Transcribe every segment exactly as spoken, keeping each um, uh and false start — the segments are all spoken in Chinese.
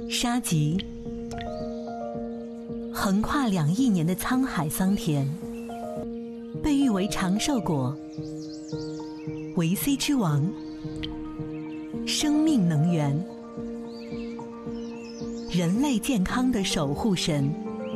沙棘，横跨两亿年的沧海桑田，被誉为长寿果、维 C 之王、生命能源、人类健康的守护神。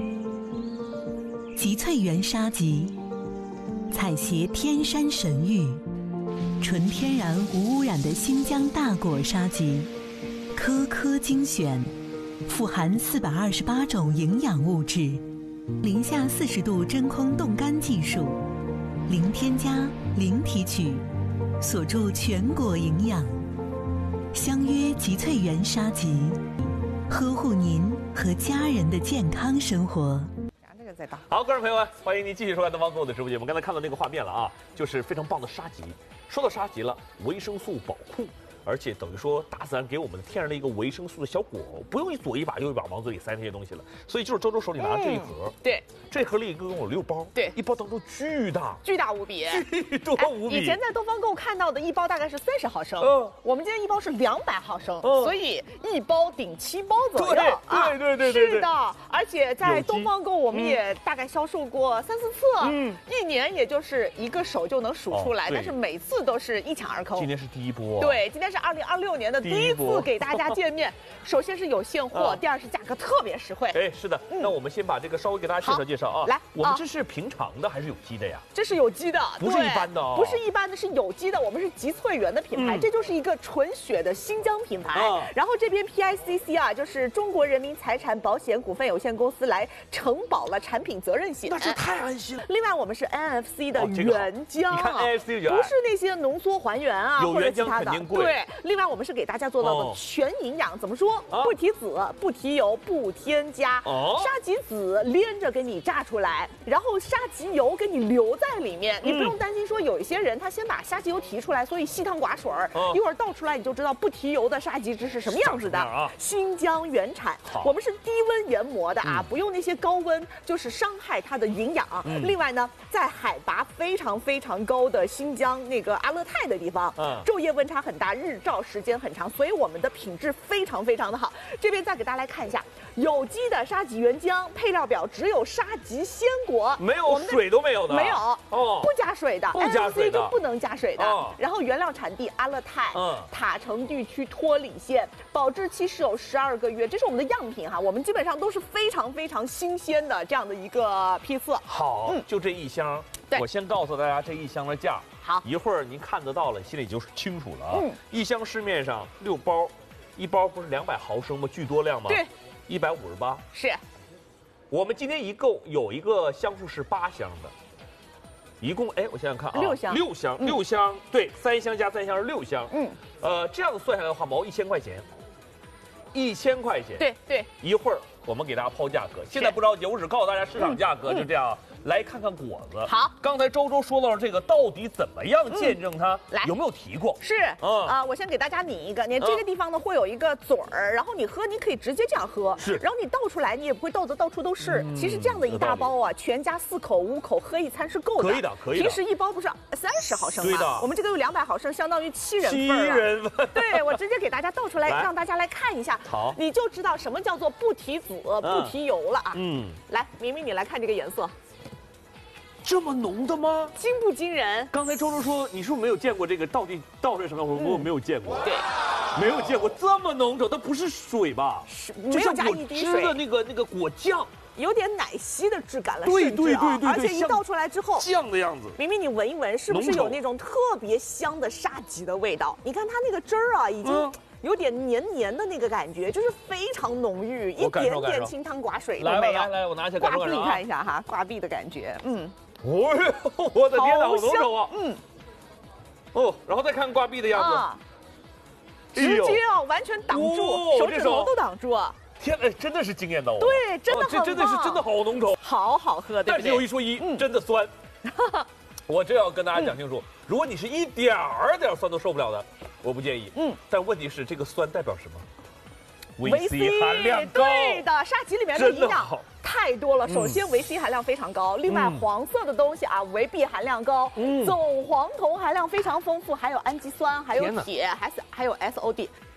极萃源沙棘，采撷天山神玉，纯天然无污染的新疆大果沙棘，颗颗精选，富含四百二十八种营养物质，零下四十度真空冻干技术，零添加、零提取，锁住全果营养。相约极萃源沙棘，呵护您和家人的健康生活。 好，观众朋友们，欢迎您继续收看东方购物的直播节目。我们刚才看到那个画面了啊，就是非常棒的沙棘。说到沙棘了，维生素宝库。而且等于说，大自然给我们天然的一个维生素的小果，不用你左一把右一把往嘴里塞那些东西了。所以就是周周手里拿这一盒， 嗯、对， 这盒里一共有六包， 对， 一包当中巨大， 巨大无比， 巨多无比。 以前在东方购看到的一包大概是三十毫升，嗯，我们今天一包是两百毫升，嗯，所以一包顶七包左右啊，对对对对， 是的。而且在东方购我们也大概销售过三四次，嗯，一年也就是一个手就能数出来，但是每次都是一抢而空。 今天是第一波， 对，今天是二零二六年。第一次给大家见面，首先是有现货，啊、第二是价格特别实惠。 哎，是的，嗯、那我们先把这个稍微给大家介绍介绍啊。 来， 我们这是平常的还是有机的呀？ 这是有机的， 不是一般的哦， 不是一般的，是有机的。我们是极萃源的品牌，嗯、这就是一个纯血的新疆品牌。啊、然后这边 P I C C 啊，就是中国人民财产保险股份有限公司来承保了产品责任险， 那这太安心了。 另外，我们是 N F C 的原浆， 哦这个、你看 N F C 原不是那些浓缩还原啊， 有原浆或者其他的。 肯定贵。 对，另外我们是给大家做到的。哦全营养怎么说？啊、不提籽，不提油，不添加。哦，沙棘籽连着给你榨出来，然后沙棘油给你留在里面，嗯、你不用担心说有一些人他先把沙棘油提出来，所以稀汤寡水儿，哦、一会儿倒出来你就知道不提油的沙棘汁是什么样子的。啊、新疆原产，我们是低温研磨的啊，嗯、不用那些高温，就是伤害它的营养。嗯、另外呢，在海拔非常非常高的新疆那个阿勒泰的地方，嗯、昼夜温差很大，日照时间很长，所以我们的品质非常非常的好。这边再给大家来看一下有机的沙棘原浆，配料表只有沙棘鲜果， 没有水都没有的， 没有哦，不加水的， 不加水的 ，N F C 就不能加水的。哦、然后原料产地阿勒泰，嗯，塔城地区托里县，保质期是有十二个月，这是我们的样品哈，我们基本上都是非常非常新鲜的这样的一个批次。 好，嗯、就这一箱，我先告诉大家这一箱的价。 好， 一会儿您看得到了，心里就清楚了啊。嗯，一箱市面上六包。一包不是两百毫升吗？巨多量吗？ 对， 一百五十八。 是， 我们今天一共有一个箱数是八箱的，一共哎，我想想看啊， 六箱， 六箱，嗯、六箱，对，三箱加三箱是六箱。嗯，呃，这样子算下来的话，毛一千块钱，一千块钱。 对对， 一会儿我们给大家抛价格，现在不着急，我只告诉大家市场价格，嗯、就这样。来看看果子。 好， 刚才周周说到了这个，到底怎么样见证它？ 来， 有没有提过？ 是啊、嗯呃，我先给大家拧一个，你这个地方呢会有一个嘴儿，然后你喝，你可以直接这样喝， 是， 然后你倒出来，你也不会倒得到处都是。嗯、其实这样的一大包啊，全家四口五口喝一餐是够的， 可以的，可以的。 平时一包不是三十毫升吗？ 对的， 我们这个有两百毫升，相当于七人份了。 七人份。 对，我直接给大家倒出来，让大家来看一下， 好， 你就知道什么叫做不提籽、不提油了啊。嗯，来，明明你来看这个颜色。 这么浓的吗？ 惊不惊人？ 刚才周周说，你是不是没有见过这个到底到底什么样？我说我没有见过， 对， 没有见过这么浓稠，它不是水吧？ 是，没有加一滴水的那个那个果酱， 有点奶昔的质感了， 对对对对， 而且一倒出来之后， 酱的样子。 明明你闻一闻，是不是有那种特别香的沙棘的味道？你看它那个汁儿啊，已经。有点黏黏的那个感觉，就是非常浓郁，一点点清汤寡水都没有。 来来来，我拿起来感受感受。 挂壁看一下哈，挂壁的感觉，嗯。 哦呦，我的天哪，好浓稠啊！嗯。哦，然后再看挂壁的样子，啊、 直接啊，完全挡住，哦、手指头都挡住啊！ 天，哎，真的是惊艳到我。 对，真的很棒、 哦、这真的是真的好浓稠， 好好喝，对不对？ 但是有一说一，嗯、真的酸。我这要跟大家讲清楚，嗯、如果你是一点儿点酸都受不了的。我不介意，嗯，但问题是这个酸代表什么？维 C 含量高。 对的，沙棘里面的营养太多了。首先维 C 含量非常高，另外黄色的东西啊，维 B 含量高，总黄酮含量非常丰富，还有氨基酸，还有铁，还是还有 S O D。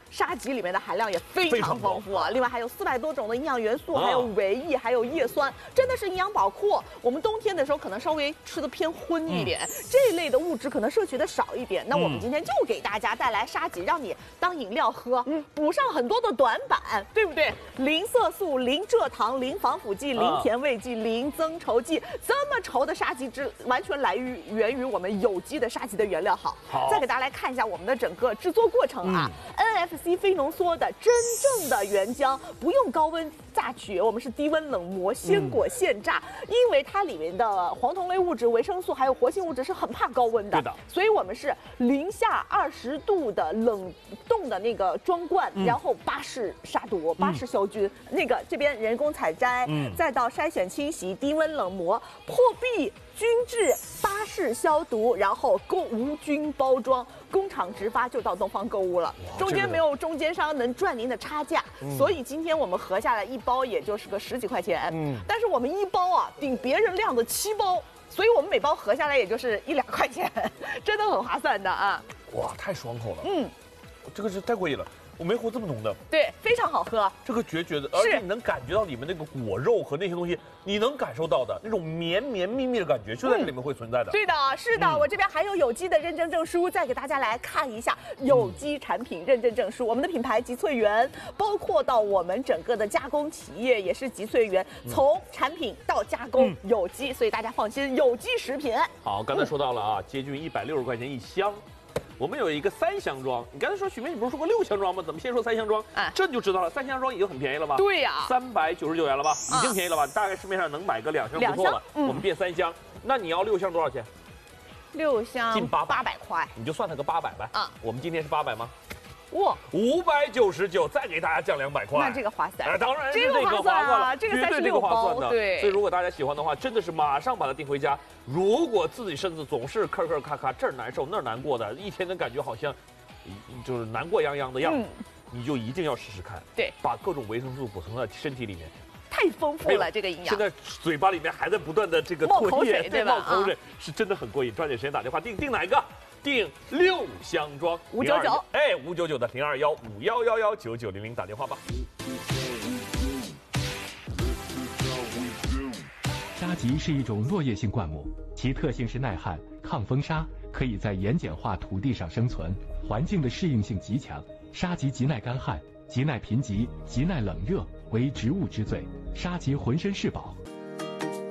沙棘里面的含量也非常丰富啊。另外还有四百多种的营养元素，还有维 E， 还有叶酸，真的是营养宝库。我们冬天的时候可能稍微吃的偏荤一点，嗯、这一类的物质可能摄取的少一点。那我们今天就给大家带来沙棘，让你当饮料喝，嗯、补上很多的短板，对不对？零色素、零蔗糖、零防腐剂、零甜味剂、零增稠剂，这么稠的沙棘汁完全来于源于我们有机的沙棘的原料好。好，再给大家来看一下我们的整个制作过程啊。嗯、N F C 非浓缩的真正的原浆，不用高温榨取，我们是低温冷磨鲜果现榨，嗯、因为它里面的黄酮类物质、维生素还有活性物质是很怕高温的， 对的， 所以我们是零下二十度的冷冻的那个装罐，嗯、然后巴氏杀毒、巴氏消菌，嗯、那个这边人工采摘，嗯、再到筛选清洗、低温冷磨、破壁。均质巴氏消毒，然后购无菌包装，工厂直发就到东方购物了，中间没有中间商能赚您的差价，嗯、所以今天我们合下来一包也就是个十几块钱，嗯，但是我们一包啊顶别人量的七包，所以我们每包合下来也就是一两块钱，真的很划算的啊！ 哇，太爽口了，嗯，这个是太过瘾了。我没喝这么浓的， 对，非常好喝， 这个绝绝的，而且你能感觉到里面那个果肉和那些东西，你能感受到的那种绵绵密密的感觉，就在这里面会存在的。 嗯、对的，是的，嗯、我这边还有有机的认证证书，再给大家来看一下有机产品认证证书。嗯、我们的品牌集萃源，包括到我们整个的加工企业也是集萃源，嗯、从产品到加工、嗯、有机，所以大家放心，有机食品。 好，刚才说到了啊，接近一百六十块钱一箱。我们有一个三箱装，你刚才说许梅，你不是说过六箱装吗？怎么先说三箱装？哎，这你就知道了，三箱装已经很便宜了吧？ 对呀， 三百九十九元了吧？已经便宜了吧？大概市面上能买个两箱不错了。嗯、我们变三箱，那你要六箱多少钱？ 六箱近八八百块， 你就算它个八百呗。啊，我们今天是八百吗？ 哇， 五百九十九，再给大家降两百块， 那这个划算， 哎，当然是这个划算了， 这个绝对这个划算的。 对， 所以如果大家喜欢的话，真的是马上把它订回家。如果自己身子总是咳咳咔咔，这儿难受那儿难过的，一天的感觉好像就是难过泱泱的样子，嗯、你就一定要试试看。对，把各种维生素补充在身体里面。 太丰富了，这个营养。 现在嘴巴里面还在不断的这个唾液，对吧？ 冒口水，啊、是真的很过瘾。抓紧时间打电话订订哪一个？订六箱装五九九， 哎，五九九的零二幺五幺幺幺九九零零打电话吧。 沙棘是一种落叶性灌木，其特性是耐旱、抗风沙，可以在盐碱化土地上生存，环境的适应性极强。沙棘极耐干旱，极耐贫瘠，极耐冷热，为植物之最。沙棘浑身是宝，